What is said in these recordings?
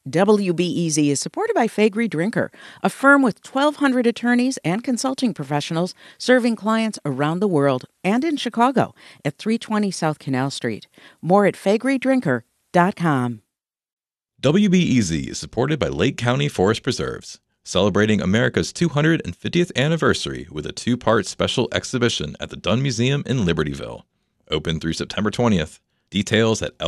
WBEZ is supported by Faegre Drinker, a firm with 1,200 attorneys and consulting professionals serving clients around the world and in Chicago at 320 South Canal Street. More at faegredrinker.com. WBEZ is supported by Lake County Forest Preserves, celebrating America's 250th anniversary with a two-part special exhibition at the Dunn Museum in Libertyville. Open through September 20th. Details at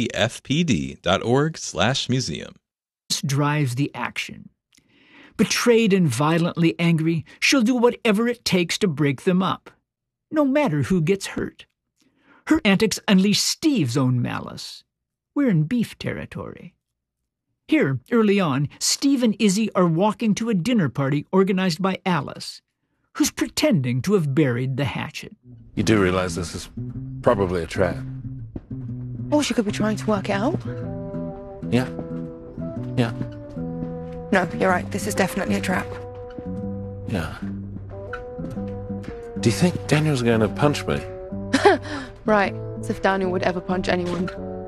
lcfpd.org/museum. This drives the action. Betrayed and violently angry, she'll do whatever it takes to break them up, no matter who gets hurt. Her antics unleash Steve's own malice. We're in beef territory. Here, early on, Steve and Izzy are walking to a dinner party organized by Alice, who's pretending to have buried the hatchet. You do realize this is probably a trap? Or she could be trying to work it out. Yeah. No, you're right. This is definitely a trap. Yeah. Do you think Daniel's going to punch me? Right. As if Daniel would ever punch anyone.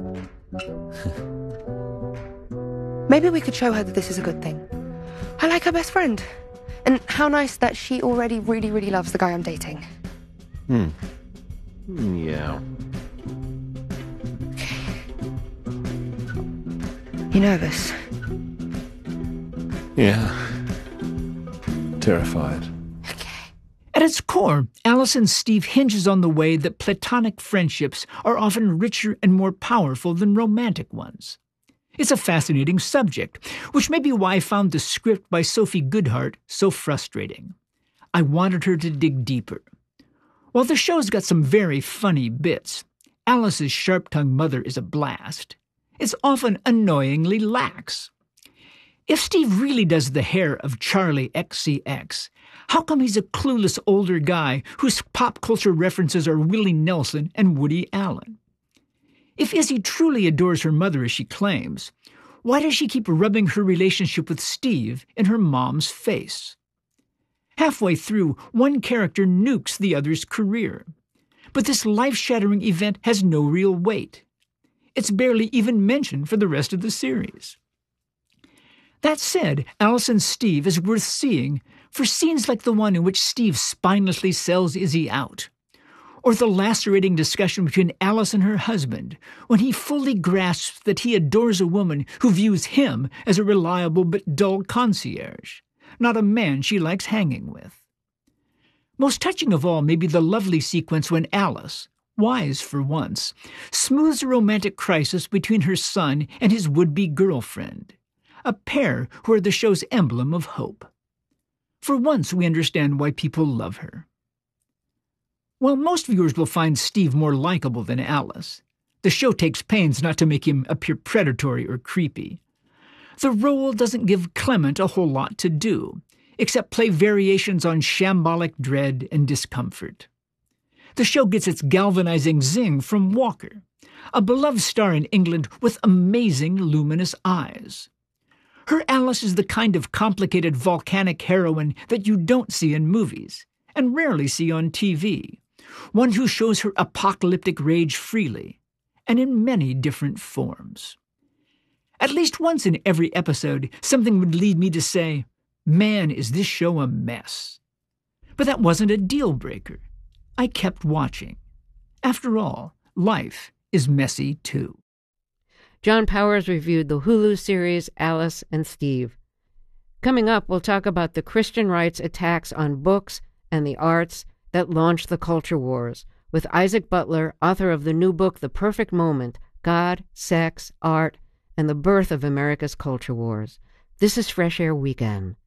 Maybe we could show her that this is a good thing. I like her best friend. And how nice that she already really, really loves the guy I'm dating. Yeah. You nervous? Yeah. Terrified. At its core, Alice and Steve hinges on the way that platonic friendships are often richer and more powerful than romantic ones. It's a fascinating subject, which may be why I found the script by Sophie Goodhart so frustrating. I wanted her to dig deeper. While the show's got some very funny bits, Alice's sharp-tongued mother is a blast. It's often annoyingly lax. If Steve really does the hair of Charlie XCX, how come he's a clueless older guy whose pop culture references are Willie Nelson and Woody Allen? If Izzy truly adores her mother as she claims, why does she keep rubbing her relationship with Steve in her mom's face? Halfway through, one character nukes the other's career. But this life-shattering event has no real weight. It's barely even mentioned for the rest of the series. That said, Alice and Steve is worth seeing for scenes like the one in which Steve spinelessly sells Izzy out, or the lacerating discussion between Alice and her husband when he fully grasps that he adores a woman who views him as a reliable but dull concierge, not a man she likes hanging with. Most touching of all may be the lovely sequence when Alice, wise for once, smooths a romantic crisis between her son and his would-be girlfriend, a pair who are the show's emblem of hope. For once we understand why people love her. While most viewers will find Steve more likable than Alice, the show takes pains not to make him appear predatory or creepy. The role doesn't give Clement a whole lot to do, except play variations on shambolic dread and discomfort. The show gets its galvanizing zing from Walker, a beloved star in England with amazing luminous eyes. Her Alice is the kind of complicated volcanic heroine that you don't see in movies, and rarely see on TV, one who shows her apocalyptic rage freely, and in many different forms. At least once in every episode, something would lead me to say, man, is this show a mess. But that wasn't a deal-breaker. I kept watching. After all, life is messy too. John Powers reviewed the Hulu series Alice and Steve. Coming up, we'll talk about the Christian rights attacks on books and the arts that launched the culture wars, with Isaac Butler, author of the new book The Perfect Moment, God, Sex, Art, and the Birth of America's Culture Wars. This is Fresh Air Weekend.